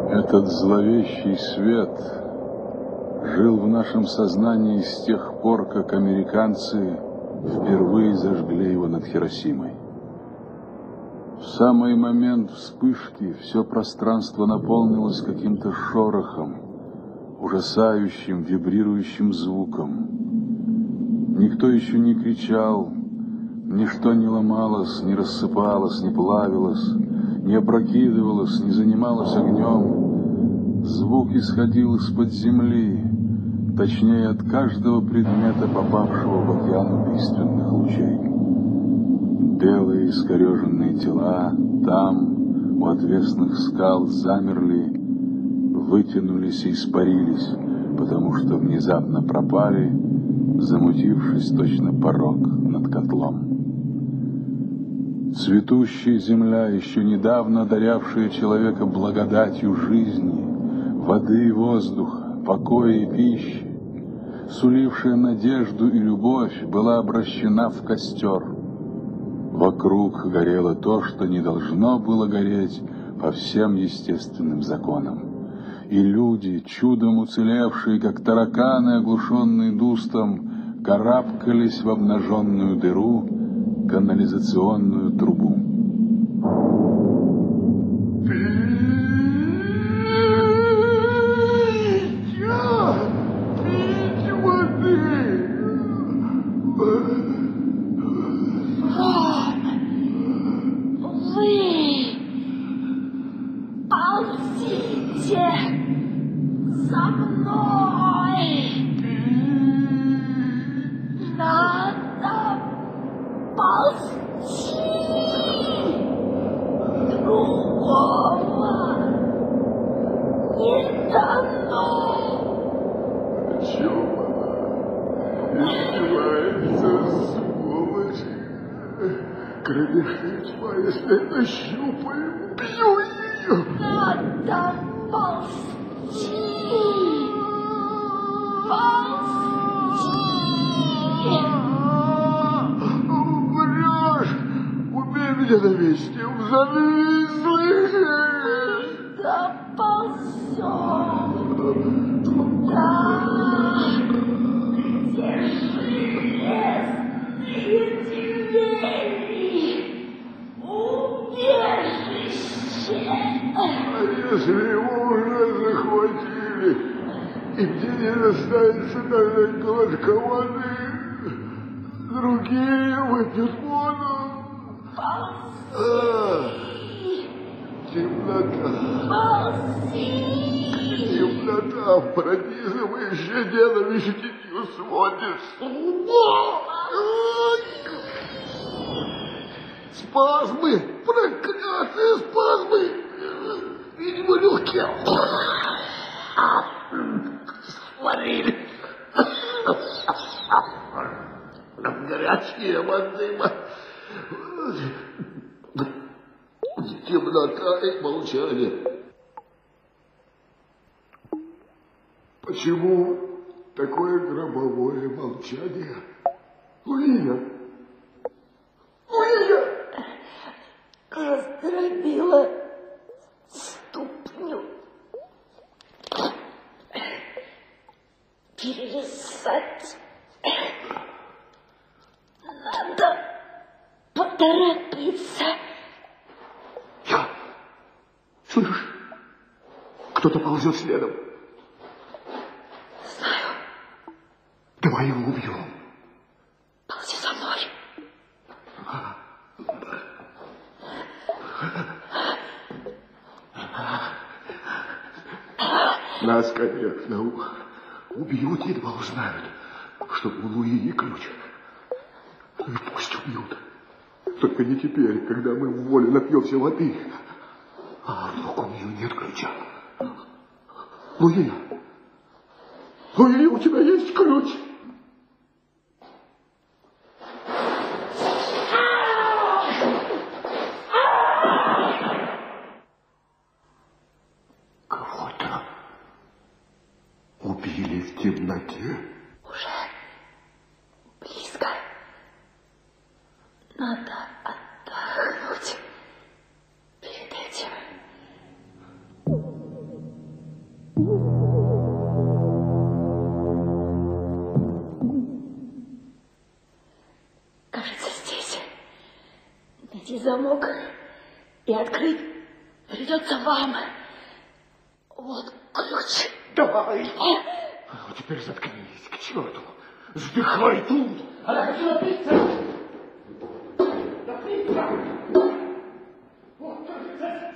Этот зловещий свет жил в нашем сознании с тех пор, как американцы впервые зажгли его над Хиросимой. В самый момент вспышки все пространство наполнилось каким-то шорохом, ужасающим, вибрирующим звуком. Никто еще не кричал, ничто не ломалось, не рассыпалось, не плавилось, не опрокидывалось, не занималось огнем. Звук исходил из-под земли, точнее от каждого предмета, попавшего в океан убийственных лучей. Белые искореженные тела там, у отвесных скал, замерли, вытянулись и испарились, потому что внезапно пропали, замутившись точно порог над котлом. Цветущая земля, еще недавно одарявшая человека благодатью жизни, воды и воздуха, покоя и пищи, сулившая надежду и любовь, была обращена в костер. Вокруг горело то, что не должно было гореть по всем естественным законам. И люди, чудом уцелевшие, как тараканы, оглушенные дустом, карабкались в обнаженную дыру, канализационную трубу. Спазмы! Проклятые спазмы! Видимо, легкие. Сварили. Горячие воды. Темнота и молчание. Почему такое гробовое молчание? Луиза! Луиза! Раздробила ступню. Перевязать. Надо поторопиться. Слышишь? Кто-то ползет следом. Знаю. Давай его убьем. Ползи за мной. Нас, конечно, убьют, едва узнают, что у Луи ключ. И пусть убьют. Только не теперь, когда мы в воле напьемся воды. А вдруг у нее нет ключа? Луи, Луи, у тебя есть ключ? Кого-то убили в темноте. Уже близко. Надо отдохнуть перед этим. и замок, и открыть придется вам. Вот ключ. Давай. А теперь заткнись, к черту. Сдыхай тут. Я хочу напиться. Напиться. Вот, кажется.